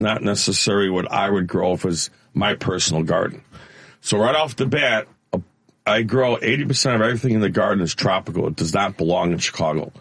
not necessarily what I would grow if it was my personal garden. So right off the bat, I grow 80% of everything in the garden is tropical. It does not belong in Chicago.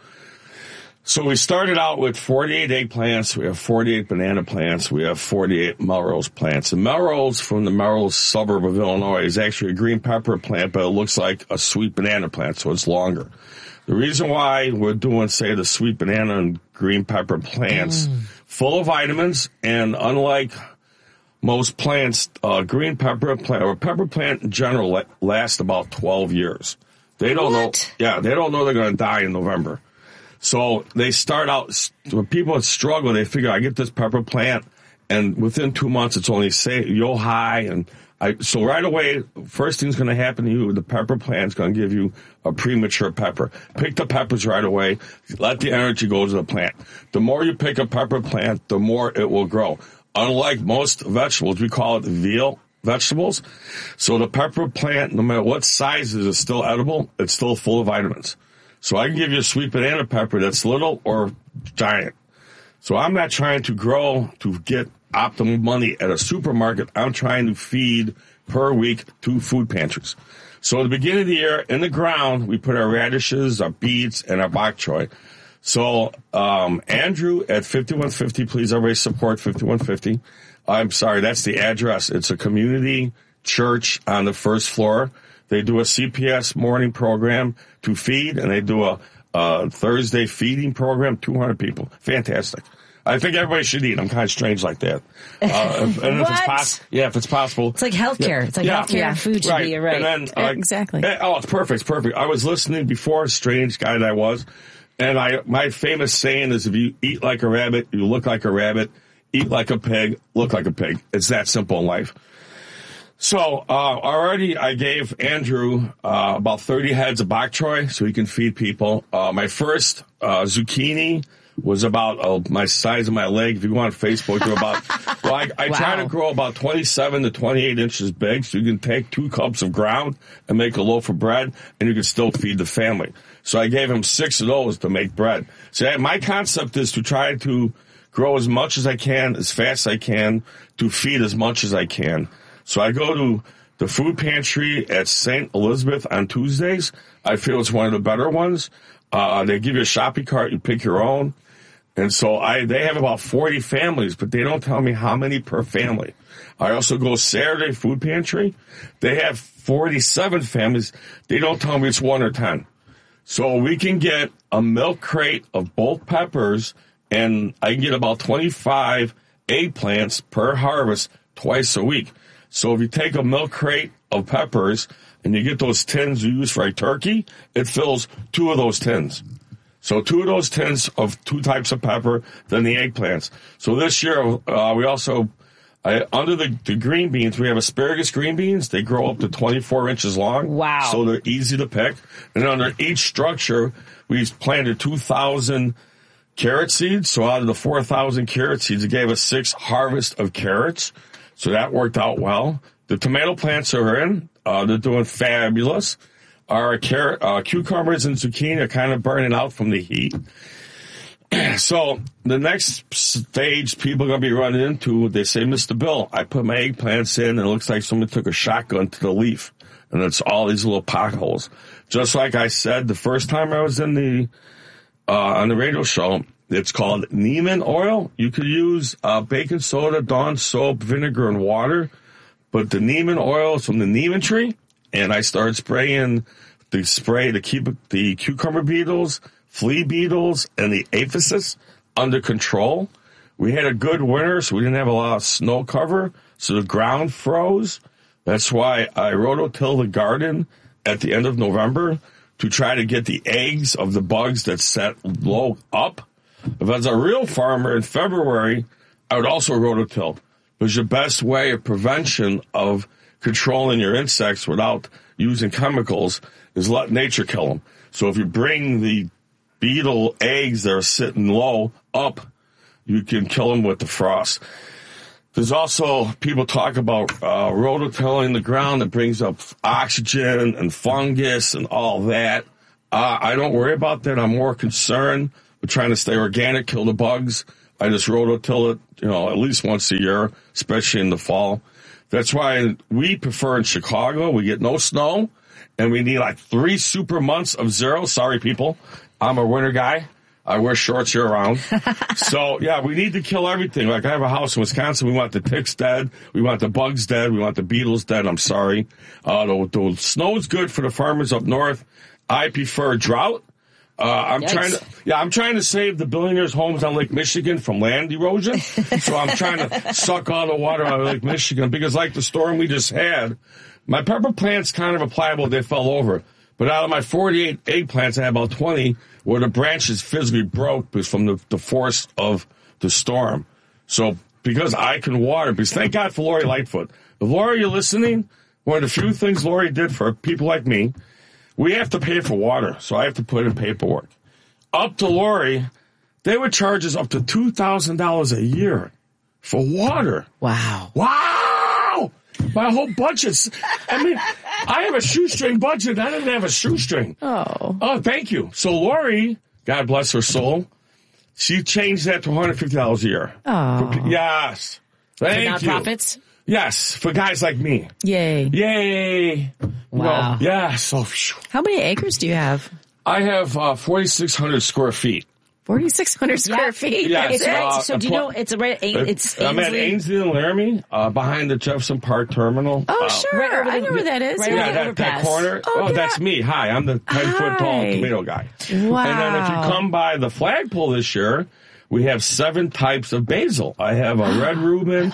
So we started out with 48 eggplants. We have 48 banana plants. We have 48 Melrose plants. And Melrose, from the Melrose suburb of Illinois, is actually a green pepper plant, but it looks like a sweet banana plant, so it's longer. The reason why we're doing, say, the sweet banana and green pepper plants, full of vitamins, and unlike most plants, green pepper plant, or pepper plant in general, lasts about 12 years. They don't know. Yeah, they don't know they're going to die in November. So they start out, when people struggle, they figure, I get this pepper plant, and within 2 months, it's only yo high. So right away, first thing's going to happen to you, the pepper plant's going to give you a premature pepper. Pick the peppers right away. Let the energy go to the plant. The more you pick a pepper plant, the more it will grow. Unlike most vegetables, we call it veal vegetables. So the pepper plant, no matter what size it is still edible, it's still full of vitamins. So I can give you a sweet banana pepper that's little or giant. So I'm not trying to grow to get optimal money at a supermarket. I'm trying to feed per week 2 food pantries. So at the beginning of the year, in the ground, we put our radishes, our beets, and our bok choy. So Andrew at 5150, please everybody support 5150. I'm sorry, that's the address. It's a community church on the first floor. They do a CPS morning program to feed, and they do a Thursday feeding program, 200 people. Fantastic. I think everybody should eat. I'm kind of strange like that. And if it's possible. It's like healthcare. It's like healthcare. Food should be right. And then, exactly. It's perfect. It's perfect. I was listening before, strange guy that I was, and my famous saying is, if you eat like a rabbit, you look like a rabbit. Eat like a pig, look like a pig. It's that simple in life. So already I gave Andrew about 30 heads of bok choy so he can feed people. My first zucchini was about my size of my leg. If you go on Facebook, they're about, I try to grow about 27 to 28 inches big, so you can take 2 cups of ground and make a loaf of bread, and you can still feed the family. So I gave him 6 of those to make bread. So my concept is to try to grow as much as I can, as fast as I can, to feed as much as I can. So I go to the food pantry at St. Elizabeth on Tuesdays. I feel it's one of the better ones. They give you a shopping cart. You pick your own. And so they have about 40 families, but they don't tell me how many per family. I also go Saturday food pantry. They have 47 families. They don't tell me it's 1 or 10. So we can get a milk crate of both peppers, and I can get about 25 eggplants per harvest twice a week. So if you take a milk crate of peppers and you get those tins you use for a turkey, it fills 2 of those tins. So 2 of those tins of 2 types of pepper, then the eggplants. So this year, we also, under the green beans, we have asparagus green beans. They grow up to 24 inches long. Wow. So they're easy to pick. And under each structure, we've planted 2,000 carrot seeds. So out of the 4,000 carrot seeds, it gave us 6 harvests of carrots. So that worked out well. The tomato plants are in. They're doing fabulous. Our cucumbers and zucchini are kind of burning out from the heat. So the next stage people are going to be running into, they say, Mr. Bill, I put my eggplants in, and it looks like someone took a shotgun to the leaf. And it's all these little potholes. Just like I said the first time I was in on the radio show, it's called Neiman oil. You could use baking soda, Dawn soap, vinegar, and water. But the Neiman oil is from the Neiman tree. And I started spraying the spray to keep the cucumber beetles, flea beetles, and the aphids under control. We had a good winter, so we didn't have a lot of snow cover. So the ground froze. That's why I rototill the garden at the end of November to try to get the eggs of the bugs that set low up. If I was a real farmer in February, I would also rototill. Because your best way of prevention of controlling your insects without using chemicals is let nature kill them. So if you bring the beetle eggs that are sitting low up, you can kill them with the frost. There's also, people talk about rototilling the ground that brings up oxygen and fungus and all that. I don't worry about that. I'm more concerned with trying to stay organic, kill the bugs. I just rototill it, at least once a year, especially in the fall. That's why we prefer in Chicago, we get no snow, and we need like 3 super months of zero. Sorry, people. I'm a winter guy. I wear shorts year round. So, yeah, we need to kill everything. Like, I have a house in Wisconsin. We want the ticks dead. We want the bugs dead. We want the beetles dead. I'm sorry. The snow's good for the farmers up north. I prefer drought. I'm trying to save the billionaires' homes on Lake Michigan from land erosion. So I'm trying to suck all the water out of Lake Michigan because like the storm we just had, my pepper plants kind of are pliable. They fell over. But out of my 48 eggplants, I had about 20 where the branches physically broke from the force of the storm. So because I can water, because thank God for Lori Lightfoot. If Lori, you're listening, one of the few things Lori did for people like me, we have to pay for water, so I have to put in paperwork. Up to Lori, they would charge us up to $2,000 a year for water. Wow. Wow! My whole budget's, I have a shoestring budget. I didn't have a shoestring. Oh, thank you. So Lori, God bless her soul, she changed that to $150 a year. Oh. Yes. Thank you. For nonprofits? Yes, for guys like me. Yay. Wow. Yeah, so. How many acres do you have? I have 4,600 square feet. 4,600 square feet? Yes. So do you know, it's Ainsley? I'm at Ainsley and Laramie, behind the Jefferson Park Terminal. Oh, sure. I know where that is. That corner. That's me. Hi, I'm the 10-foot tall tomato guy. Wow. And then if you come by the flagpole this year, we have 7 types of basil. I have a red Reuben.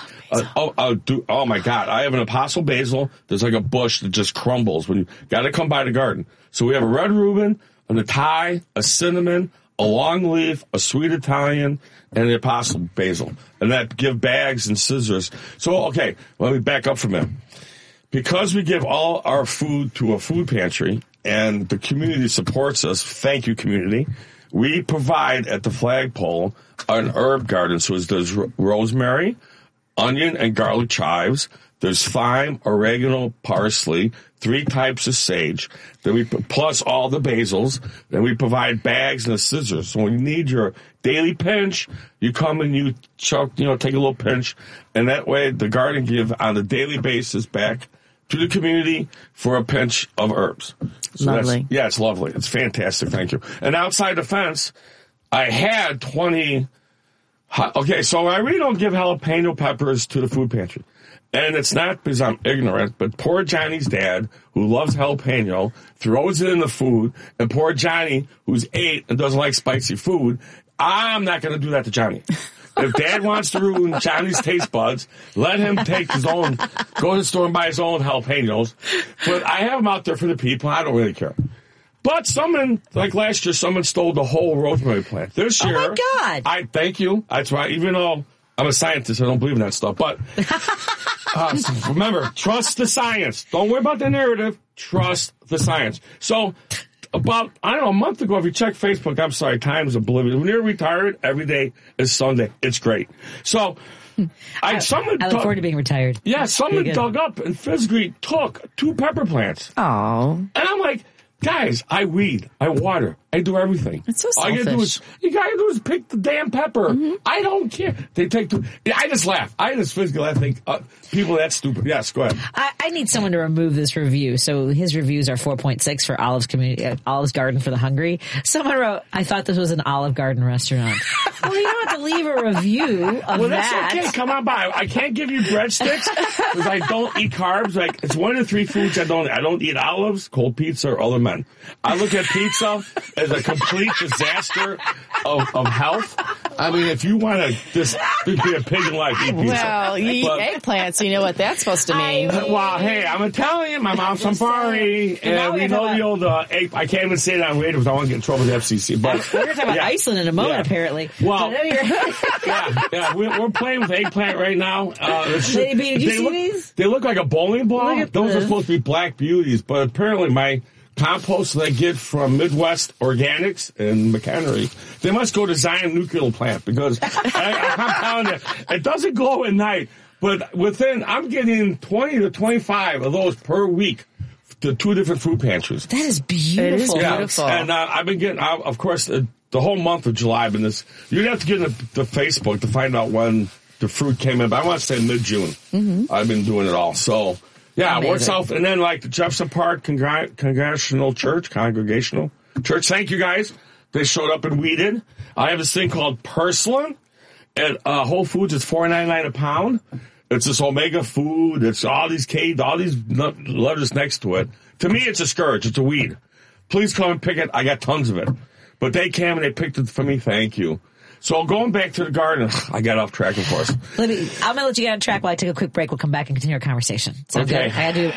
Oh my God. I have an apostle basil. There's like a bush that just crumbles when you gotta come by the garden. So we have a red Reuben, an Thai, a cinnamon, a long leaf, a sweet Italian, and the apostle basil. And that give bags and scissors. So, okay, let me back up for a minute. Because we give all our food to a food pantry and the community supports us, thank you, community, we provide at the flagpole an herb garden. So there's rosemary, onion, and garlic chives. There's thyme, oregano, parsley, 3 types of sage. Then we plus all the basils. Then we provide bags and the scissors. So when you need your daily pinch, you come and you take a little pinch, and that way the garden give on a daily basis back to the community for a pinch of herbs. So lovely. It's lovely. It's fantastic. Thank you. And outside the fence, I had 20. Okay, so I really don't give jalapeno peppers to the food pantry. And it's not because I'm ignorant, but poor Johnny's dad, who loves jalapeno, throws it in the food, and poor Johnny, who's 8 and doesn't like spicy food, I'm not going to do that to Johnny. If Dad wants to ruin Johnny's taste buds, let him take go to the store and buy his own jalapenos. But I have them out there for the people. I don't really care. But like last year, someone stole the whole rosemary plant. This year, oh my God! Thank you. That's why, even though I'm a scientist, I don't believe in that stuff. But remember, trust the science. Don't worry about the narrative. Trust the science. So, about, a month ago, if you check Facebook, I'm sorry, time is oblivious. When you're retired, every day is Sunday. It's great. So, I look forward to being retired. Yeah, someone dug up and physically took 2 pepper plants. Oh. And I'm like, guys, I weed, I water, I do everything. It's so selfish. You gotta do is pick the damn pepper. Mm-hmm. I don't care. They take 2. I just laugh. I just physically laugh. Think people that's stupid. Yes, go ahead. I need someone to remove this review. So his reviews are 4.6 for Olive's Garden for the Hungry. Someone wrote, I thought this was an Olive Garden restaurant. Well, you don't have to leave a review of that. Well, that's okay. Come on by. I can't give you breadsticks because I don't eat carbs. Like, it's one of the 3 foods I don't eat olives, cold pizza, or other men. I look at pizza as a complete disaster of health. I mean, if you want to just be a pig in life, eat pizza. Well, you eat eggplants, you know what that's supposed to mean. Well, hey, I'm Italian. My mom's from Bari. And we know the old egg. I can't even say that on radio because I want to get in trouble with the FCC. But we're going to talk about Iceland in a moment, apparently. Well, we're playing with eggplant right now. Lady B, did you see these? They look like a bowling ball. Those are supposed to be black beauties, but apparently my compost that I get from Midwest Organics and McHenry, they must go to Zion Nuclear Plant because I'm telling you, it doesn't glow at night. But I'm getting 20 to 25 of those per week to 2 different food pantries. That is beautiful. It is beautiful. And I've been getting, of course, the the whole month of July. Been this. You'd have to get the Facebook to find out when the fruit came in. But I want to say mid-June. Mm-hmm. I've been doing it all. So yeah, it works out. And then like the Jefferson Park Congregational Church. Thank you guys. They showed up and weeded. I have this thing called Purslane at Whole Foods. It's $4.99 a pound. It's this omega food. It's all these letters next to it. To me, it's a scourge. It's a weed. Please come and pick it. I got tons of it. But they came and they picked it for me. Thank you. So going back to the garden, I got off track, of course. I'm going to let you get on track while I take a quick break. We'll come back and continue our conversation. Sound okay. Good?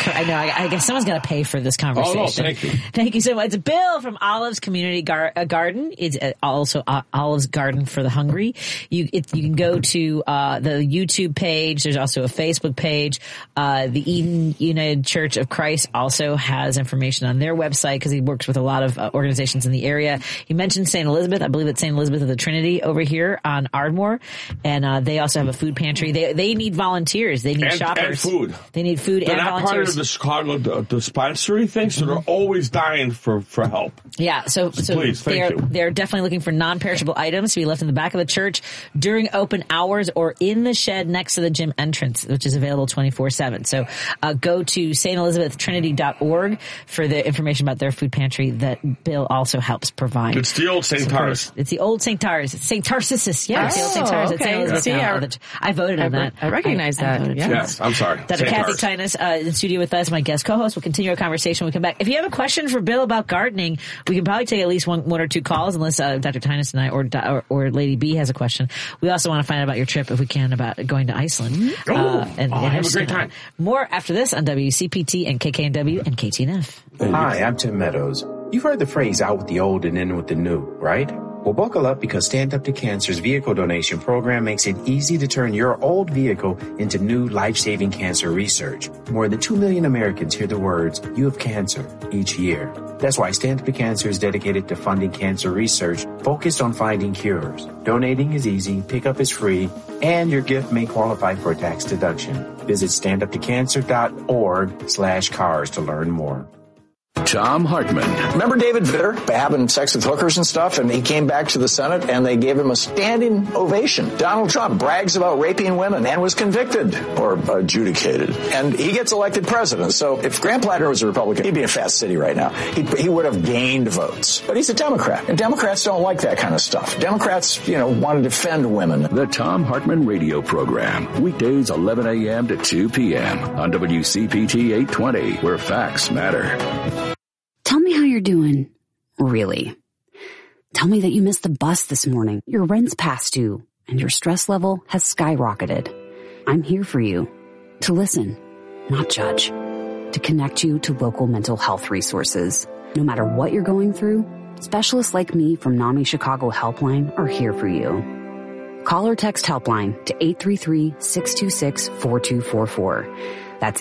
I guess someone's got to pay for this conversation. Oh, no, thank you. Thank you so much. It's Bill from Olive's Community Garden. It's also Olive's Garden for the Hungry. You can go to the YouTube page. There's also a Facebook page. The Eden United Church of Christ also has information on their website because he works with a lot of organizations in the area. He mentioned St. Elizabeth. I believe it's St. Elizabeth of the Trinity over here on Ardmore, and they also have a food pantry. They need volunteers. They need shoppers. And food. They need food and volunteers. They're not part of the Chicago dispensary thing, so they're always dying for help. Yeah, so please, they're definitely looking for non-perishable items to be left in the back of the church during open hours or in the shed next to the gym entrance, which is available 24/7. So go to StElizabethTrinity.org for the information about their food pantry that Bill also helps provide. It's the old St. Tars. It's the old St. Tars. St. Tarcissus. Yeah, it's the old St. Tars. It's St. Elizabeth now. I voted on that. I recognize that. Yes, I'm sorry. Dr. Kathy Tynas in studio with us, my guest co-host. We'll continue our conversation when we come back. If you have a question for Bill about gardening, we can probably take at least one or two calls, unless Dr. Tynas and I or Lady B has a question. We also want to find out about your trip, if we can, about going to Iceland. And have a great time. More after this on WCPT and KKNW and KTNF. Hi, I'm Tim Meadows. You've heard the phrase out with the old and in with the new, right? Well, buckle up because Stand Up to Cancer's vehicle donation program makes it easy to turn your old vehicle into new life-saving cancer research. More than 2 million Americans hear the words, "You have cancer," each year. That's why Stand Up to Cancer is dedicated to funding cancer research focused on finding cures. Donating is easy, pickup is free, and your gift may qualify for a tax deduction. Visit standuptocancer.org/cars to learn more. Tom Hartman. Remember David Vitter having sex with hookers and stuff, and he came back to the Senate and they gave him a standing ovation. Donald Trump brags about raping women and was convicted or adjudicated, and he gets elected president. So if Grant Platter was a Republican, he'd be in Fast City right now. He would have gained votes, but he's a Democrat, and Democrats don't like that kind of stuff. Democrats, want to defend women. The Tom Hartman radio program, weekdays 11 a.m. to 2 p.m. on WCPT 820, where facts matter. Tell me how you're doing. Really. Tell me that you missed the bus this morning, your rent's past due, and your stress level has skyrocketed. I'm here for you. To listen, not judge. To connect you to local mental health resources. No matter what you're going through, specialists like me from NAMI Chicago Helpline are here for you. Call or text Helpline to 833-626-4244. That's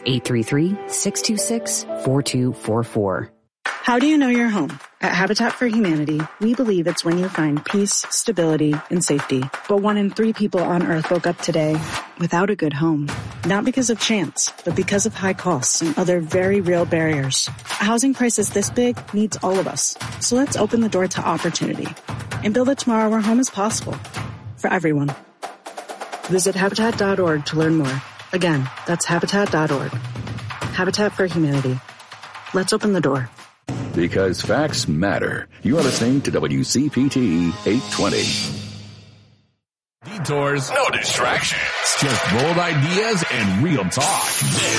833-626-4244. How do you know you're home? At Habitat for Humanity, we believe it's when you find peace, stability, and safety. But 1 in 3 people on Earth woke up today without a good home. Not because of chance, but because of high costs and other very real barriers. A housing crisis this big needs all of us. So let's open the door to opportunity and build a tomorrow where home is possible for everyone. Visit Habitat.org to learn more. Again, that's Habitat.org. Habitat for Humanity. Let's open the door. Because facts matter. You are listening to WCPT 820. Detours, no distractions, just bold ideas and real talk.